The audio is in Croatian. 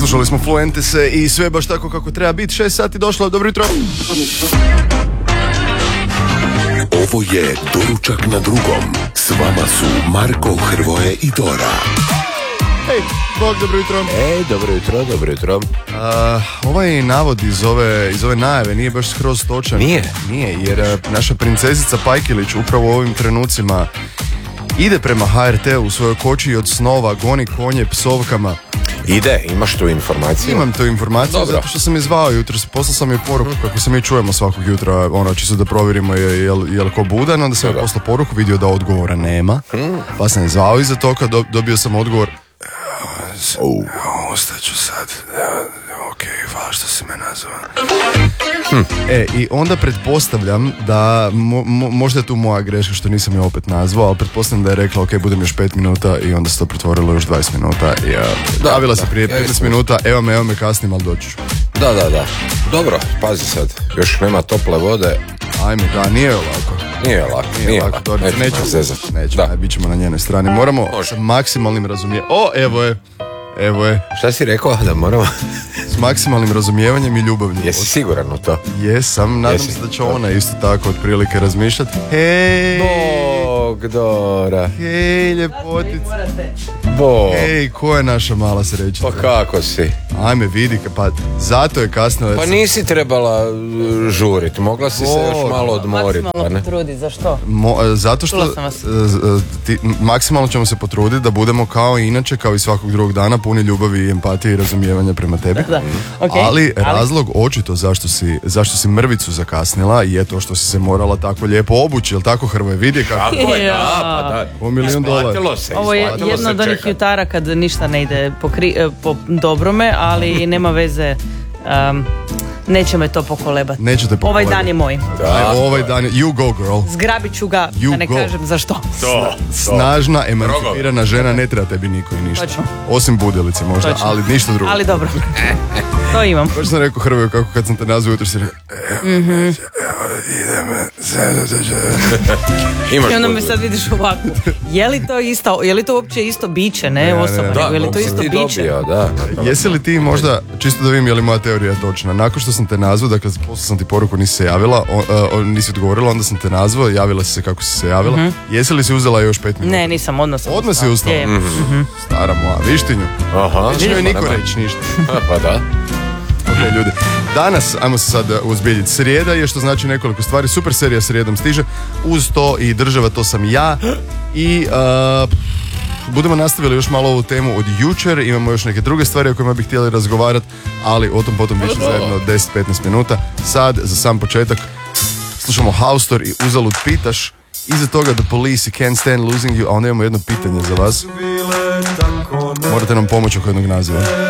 Slušali smo Fluentese i sve baš tako kako treba biti. 6 sati došlo, dobro jutro. Ovo je Doručak na drugom. S vama su Marko, Hrvoje i Dora. Hej, Bog, dobro jutro. Dobro jutro. Ovaj navod iz ove najave nije baš skroz točan. Nije, jer naša princezica Pajkilić upravo u ovim trenucima ide prema HRT-u u svojoj koči od snova, goni konje psovkama. Imaš tu informaciju? Imam tu informaciju. Dobro. Zato što sam je zvao jutros, poslao sam joj poruku kako se mi čujemo svakog jutra, čisto da provjerimo je li ko budan, onda sam joj poslao poruku, vidio da odgovora nema, pa sam je zvao iza toga, dobio sam odgovor. Ostaću sad. Ok, hvala što si me nazvao. I onda pretpostavljam da možda je tu moja greška što nisam je opet nazvao, ali pretpostavljam da je rekla ok, budem još 5 minuta i onda se to pretvorilo još 20 minuta. Davila se prije 15 minuta, evo me kasnim, ali doći ću. Da. Dobro, pazi sad, još nema tople vode. Ajme, da, nije lako. Nije lako. Nećemo, bit ćemo na njenoj strani. Moramo sa maksimalnim razumijevanjem. Evo je. Šta si rekao da moramo? S maksimalnim razumijevanjem i ljubavlju. Jesi siguran u to? Jesam, nadam se da će ona isto tako otprilike razmišljati. Hej! Bog, Dora. Hej, ljepotice. Bog. Hej, ko je naša mala srećica? Pa kako si? Ajme, vidi, pa zato je kasno. Pa nisi trebala žurit, mogla si se još malo odmoriti. Maksimalno potruditi, za što? Zato što maksimalno ćemo se potruditi da budemo kao i inače, kao i svakog drugog dana, puni ljubavi i empatije i razumijevanja prema tebi. Da. Okay. Ali razlog očito zašto si mrvicu zakasnila je to što si se morala tako lijepo obući, jel tako, Hrvoje? Vidi kako je. O $1,000,000. Ovo je jedno od onih jutara kad ništa ne ide po dobrome, ali nema veze, neće me to pokolebati. Ovaj dan je moj. Ovaj dan je, you go girl. Zgrabit ću ga, da ne kažem zašto. Snažna, emancipirana žena, ne treba tebi niko i ništa. Točno. Osim budilice možda, Točno. ali ništa drugo. Ali dobro, to imam. Baš sam rekao Hrvoju kako kad sam te nazvao jutro si rekao, I onda me sad vidiš ovako. Je li to uopće isto biće, ne osoba? Je li to isto biće? Jesi li ti možda, čisto da vidim je li moja teorija točna, nakon što sam te nazvao, dakle poslao sam ti poruku, nisi se javila, nisi odgovorila, onda sam te nazvao, javila si se kako si se javila. Jesi li si uzela još 5 minuta? Ne, nisam, odmah si ustala? Stara moja, vištinju. Neće joj niko reći ništa. Pa da. Ok, ljudi, danas, ajmo se sad uzbiljiti, srijeda je, što znači nekoliko stvari, super serija srijedom stiže, uz to i država, to sam ja, i budemo nastavili još malo ovu temu od jučer, imamo još neke druge stvari o kojima bih htjeli razgovarati, ali o tom potom više zajedno 10-15 minuta. Sad, za sam početak, slušamo Haustor i Uzalud pitaš, iza toga The Police i Can't Stand Losing You, a onda imamo jedno pitanje za vas. Morate nam pomoći oko jednog naziva.